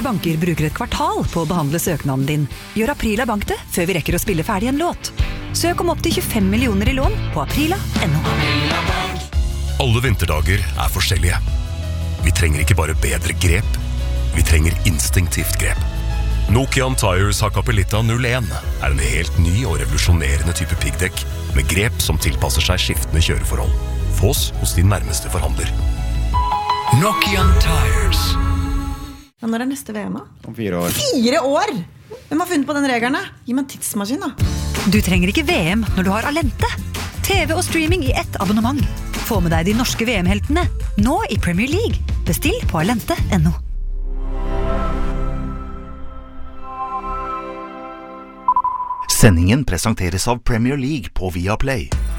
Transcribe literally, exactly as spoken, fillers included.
banker bruker et kvartal på å behandle søknaden din, gjør Aprila Bank det før vi rekker å spille ferdig en låt. Søk om opp til tjuefem millioner i lån på aprila punktum no. Alle vinterdager er forskjellige. Vi trenger ikke bare bedre grep, vi trenger instinktivt grep. Nokian Tires Hakkapeliitta null en er en helt ny og revolusjonerende type piggdekk med grep som tilpasser seg skiftende kjøreforhold. Fås hos din nærmeste forhandler. Nokian Tires. Ja, når er neste V M da? Om fire år. Fire år? Hvem har funnet på den regelen da? Gi meg en tidsmaskin da. Du trenger ikke V M når du har Alente. T V og streaming i ett abonnement. Få med deg de norske V M-heltene, nå i Premier League. Bestill på alente punktum no. Sendingen presenteres av Premier League på Viaplay.